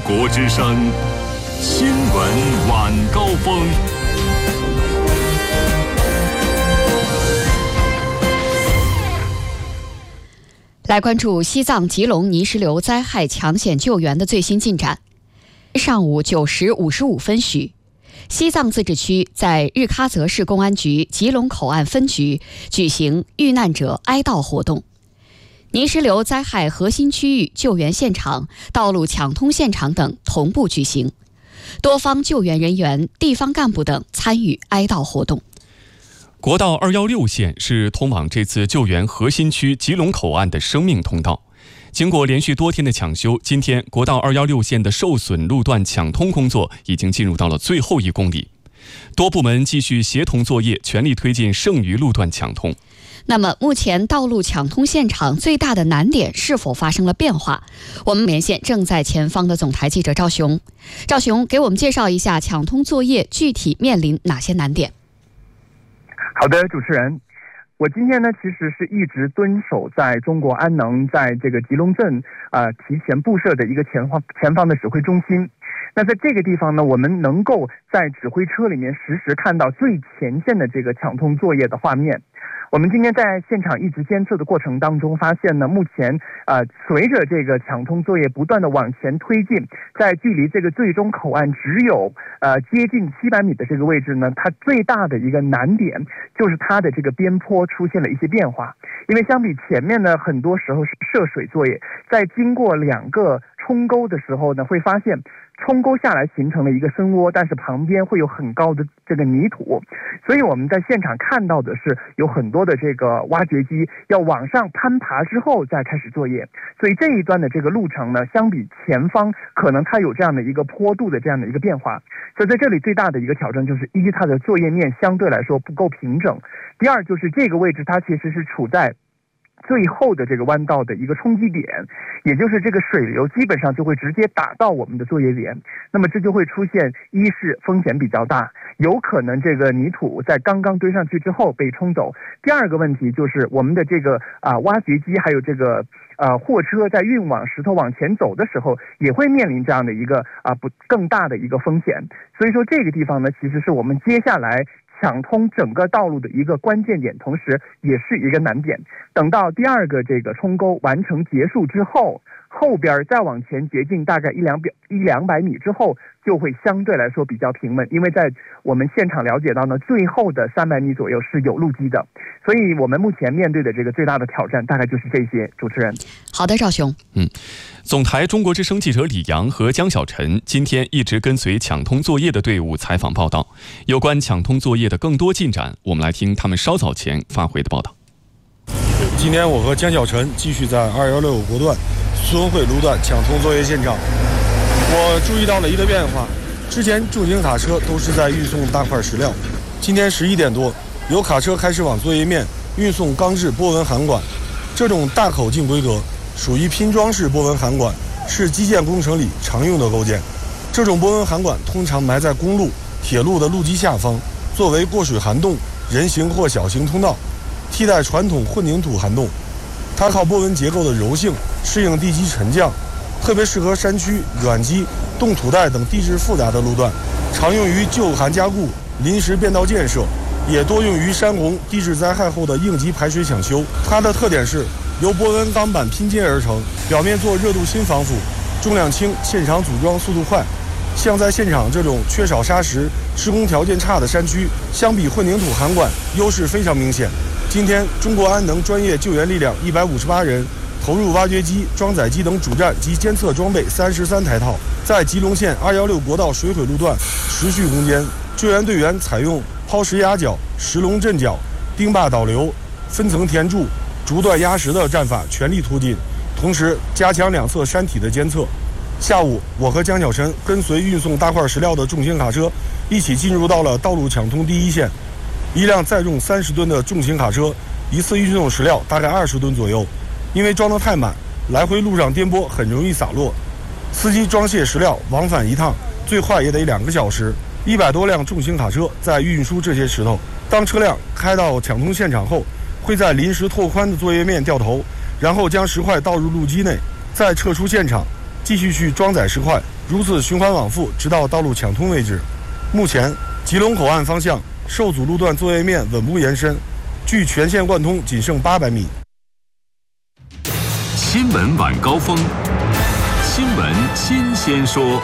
国之声新闻晚高峰。 来关注西藏吉隆泥石流灾害抢险救援的最新进展。上午9时55分许，西藏自治区在日喀则市公安局吉隆口岸分局举行遇难者哀悼活动。泥石流灾害核心区域救援现场、道路抢通现场等同步举行，多方救援人员、地方干部等参与哀悼活动。 国道216线是通往这次救援核心区吉隆口岸的生命通道。经过连续多天的抢修，今天国道216线的受损路段抢通工作已经进入到了最后1公里。多部门继续协同作业，全力推进剩余路段抢通。 那么目前道路抢通现场最大的难点是否发生了变化？我们连线正在前方的总台记者赵雄。赵雄，给我们介绍一下抢通作业具体面临哪些难点？ 好的，主持人，我今天呢其实是一直蹲守在中国安能在这个吉隆镇提前布设的一个前方的指挥中心。那在这个地方呢，我们能够在指挥车里面实时看到最前线的这个抢通作业的画面。我们今天在现场一直监测的过程当中发现呢，目前随着这个抢通作业不断的往前推进，在距离这个最终口岸只有接近700米的这个位置呢，它最大的一个难点就是它的这个边坡出现了一些变化。因为相比前面呢，很多时候是涉水作业，在经过2个冲沟的时候呢，会发现冲沟下来形成了一个深窝，但是旁边会有很高的这个泥土，所以我们在现场看到的是有很多的这个挖掘机要往上攀爬之后再开始作业，所以这一段的这个路程呢，相比前方可能它有这样的一个坡度的这样的一个变化。所以在这里最大的一个挑战就是一，它的作业面相对来说不够平整；第二就是这个位置它其实是处在最后的这个弯道的一个冲击点，也就是这个水流基本上就会直接打到我们的作业点，那么这就会出现一是风险比较大，有可能这个泥土在刚刚堆上去之后被冲走；第二个问题就是我们的这个挖掘机还有这个货车在运往石头往前走的时候，也会面临这样的一个更大的一个风险。所以说这个地方呢，其实是我们接下来抢通整个道路的一个关键点，同时也是一个难点。等到第2个这个冲沟完成结束之后，后边再往前接近大概100-200米之后，就会相对来说比较平稳，因为在我们现场了解到呢，最后的300米左右是有路基的，所以我们目前面对的这个最大的挑战大概就是这些。主持人， 好的，赵雄。 总台中国之声记者李阳和江小晨今天一直跟随抢通作业的队伍采访报道。有关抢通作业的更多进展，我们来听他们稍早前发回的报道。 今天我和江小晨继续在216国段孙汇路段抢通作业现场。我注意到了一个变化，之前重型卡车都是在运送大块石料，今天11点多，有卡车开始往作业面运送钢制波纹涵管。这种大口径规格属于拼装式波纹涵管，是基建工程里常用的构件。这种波纹涵管通常埋在公路、铁路的路基下方，作为过水涵洞、人行或小型通道，替代传统混凝土涵洞。它靠波纹结构的柔性适应地基沉降，特别适合山区、软基、冻土带等地质复杂的路段，常用于旧涵加固、临时变道建设，也多用于山洪地质灾害后的应急排水抢修。它的特点是由波纹钢板拼接而成，表面做热镀锌防腐，重量轻，现场组装速度快。像在现场这种缺少砂石、施工条件差的山区，相比混凝土涵管优势非常明显。今天中国安能专业救援力量158人，投入挖掘机、装载机等主站及监测装备33台套，在吉隆县216国道水毁路段持续攻坚。救援队员采用抛石压脚、石龙镇脚、钉坝导流、分层填筑、逐段压实的战法全力突进，同时加强两侧山体的监测。下午，我和江小晨跟随运送大块石料的重型卡车一起进入到了道路抢通第一线。一辆载重30吨的重型卡车一次运送石料大概20吨左右，因为装得太满，来回路上颠簸很容易洒落。司机装卸石料往返一趟最快也得2个小时。100多辆重型卡车在运输这些石头。当车辆开到抢通现场后，会在临时拓宽的作业面掉头，然后将石块倒入路基内，再撤出现场，继续去装载石块。 如此循环往复，直到道路抢通为止。目前，吉隆口岸方向受阻路段作业面稳步延伸，距全线贯通仅剩800米。 新闻晚高峰，新闻新鲜说。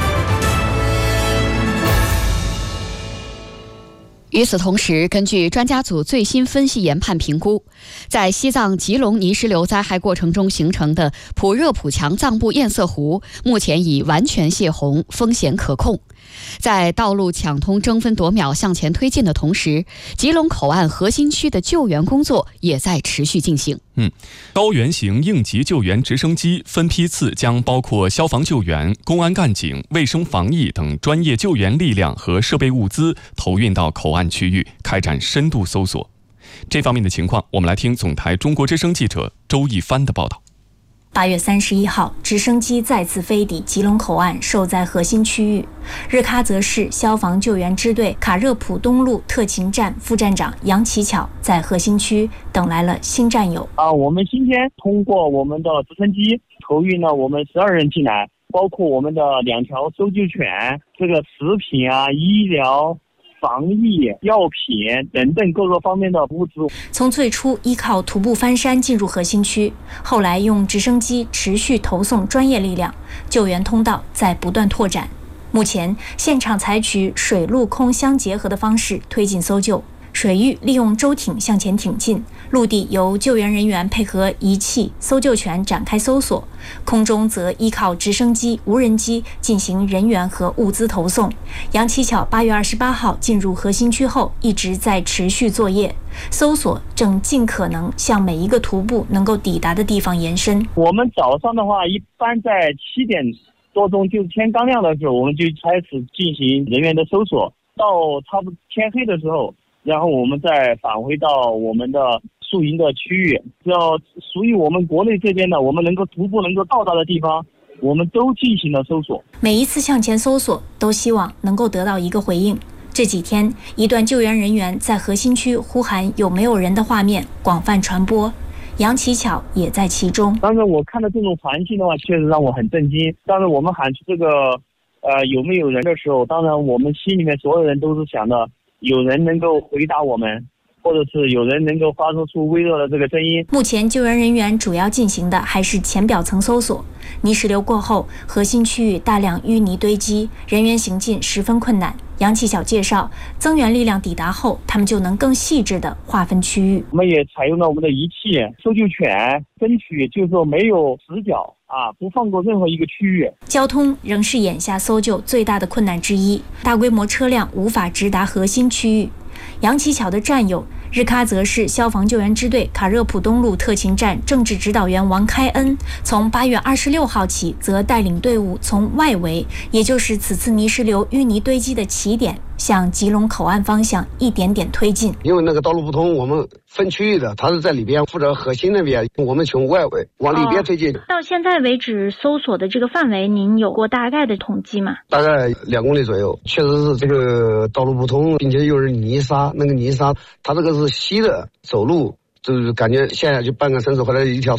与此同时，根据专家组最新分析研判评估，在西藏吉隆泥石流灾害过程中形成的普热普强藏布堰塞湖，目前已完全泄洪，风险可控。在道路抢通争分夺秒向前推进的同时，吉隆口岸核心区的救援工作也在持续进行。 高原型应急救援直升机分批次将包括消防救援、公安干警、卫生防疫等专业救援力量和设备物资投运到口岸区域，开展深度搜索。这方面的情况，我们来听总台中国之声记者周一帆的报道。 8月31号，直升机再次飞抵吉隆口岸受灾核心区域。日喀则市消防救援支队卡热普东路特勤站副站长杨奇巧在核心区等来了新战友。 我们今天通过我们的直升机投运了我们12人进来，包括我们的2条搜救犬，这个食品医疗、防疫、药品等等各个方面的物资。 从最初依靠徒步翻山进入核心区，后来用直升机持续投送专业力量，救援通道在不断拓展。目前现场采取水陆空相结合的方式推进搜救，水域利用舟艇向前挺进，陆地由救援人员配合仪器、搜救犬展开搜索，空中则依靠直升机、无人机进行人员和物资投送。杨奇巧8月28号进入核心区后，一直在持续作业，搜索正尽可能向每一个徒步能够抵达的地方延伸。 我们早上的话，一般在7点多钟，就是天刚亮的时候，我们就开始进行人员的搜索，到差不多天黑的时候，然后我们再返回到我们的宿营的区域，只要属于我们国内这边的，我们能够徒步能够到达的地方，我们都进行了搜索。 每一次向前搜索，都希望能够得到一个回应。这几天，一段救援人员在核心区呼喊有没有人的画面广泛传播，杨奇巧也在其中。 当时我看到这种环境的话，确实让我很震惊。当时我们喊出这个有没有人的时候，当然我们心里面所有人都是想的，有人能够回答我们，或者是有人能够发出微弱的这个声音。 目前救援人员主要进行的还是浅表层搜索。泥石流过后，核心区域大量淤泥堆积，人员行进十分困难。杨奇巧介绍，增援力量抵达后，他们就能更细致地划分区域。 我们也采用了我们的仪器、搜救犬，争取就是说没有死角不放过任何一个区域。 交通仍是眼下搜救最大的困难之一，大规模车辆无法直达核心区域。杨奇巧的战友日喀则市消防救援支队卡热普东路特勤站政治指导员王开恩，从8月26号起，则带领队伍从外围，也就是此次泥石流淤泥堆积的起点，向吉隆口岸方向一点点推进。 因为那个道路不通，我们分区域的，他是在里边负责核心那边，我们从外围往里边推进。 到现在为止，搜索的这个范围，您有过大概的统计吗？ 大概2公里左右，确实是这个道路不通，并且又是泥沙，那个泥沙它这个是稀的，走路就是感觉陷下去半个身子或者一条